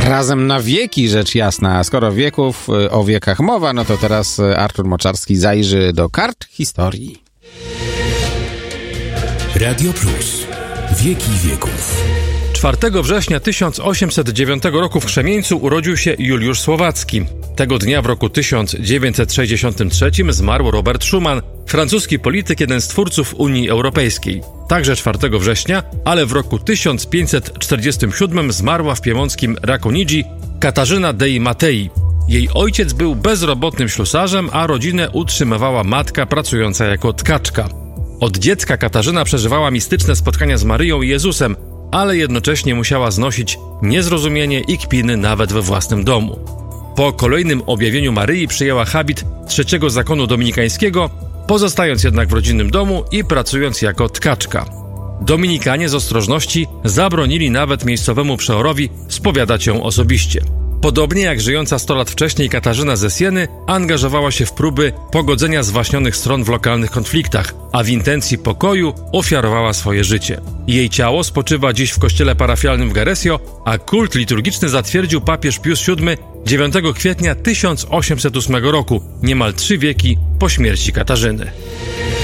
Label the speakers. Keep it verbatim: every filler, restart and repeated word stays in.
Speaker 1: Razem na wieki, rzecz jasna. A skoro wieków, o wiekach mowa, no to teraz Artur Moczarski zajrzy do kart historii.
Speaker 2: Radio Plus. Wieki wieków.
Speaker 3: czwartego września tysiąc osiemset dziewiątego roku w Krzemieńcu urodził się Juliusz Słowacki. Tego dnia w roku tysiąc dziewięćset sześćdziesiątym trzecim zmarł Robert Schuman, francuski polityk, jeden z twórców Unii Europejskiej. Także czwartego września, ale w roku tysiąc pięćset czterdziestym siódmym zmarła w piemonckim Racconigi Katarzyna dei Mattei. Jej ojciec był bezrobotnym ślusarzem, a rodzinę utrzymywała matka pracująca jako tkaczka. Od dziecka Katarzyna przeżywała mistyczne spotkania z Maryją i Jezusem, ale jednocześnie musiała znosić niezrozumienie i kpiny nawet we własnym domu. Po kolejnym objawieniu Maryi przyjęła habit trzeciego zakonu dominikańskiego, pozostając jednak w rodzinnym domu i pracując jako tkaczka. Dominikanie z ostrożności zabronili nawet miejscowemu przeorowi spowiadać ją osobiście. Podobnie jak żyjąca sto lat wcześniej Katarzyna ze Sieny, angażowała się w próby pogodzenia zwaśnionych stron w lokalnych konfliktach, a w intencji pokoju ofiarowała swoje życie. Jej ciało spoczywa dziś w kościele parafialnym w Geresio, a kult liturgiczny zatwierdził papież Pius siódmy dziewiątego kwietnia tysiąc osiemset ósmego roku, niemal trzy wieki po śmierci Katarzyny.